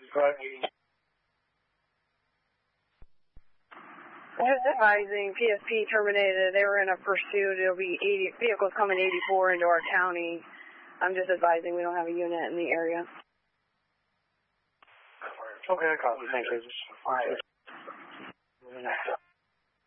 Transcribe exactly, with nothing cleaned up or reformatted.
Just advising, P S P terminated. They were in a pursuit. It'll be eighty vehicles coming eighty-four into our county. I'm just advising we don't have a unit in the area. Okay, I copy. Thank you.